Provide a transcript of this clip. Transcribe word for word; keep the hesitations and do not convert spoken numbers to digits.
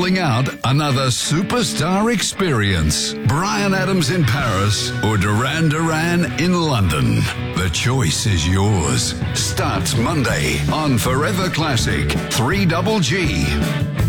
rolling out another superstar experience. Bryan Adams in Paris or Duran Duran in London. The choice is yours. Starts Monday on Forever Classic three Double G.